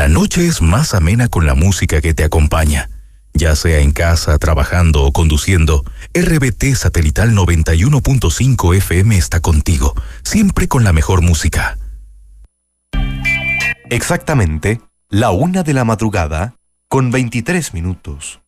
La noche es más amena con la música que te acompaña. Ya sea en casa, trabajando o conduciendo, RBT Satelital 91.5 FM está contigo, siempre con la mejor música. Exactamente, la 1 de la madrugada, con 23 minutos.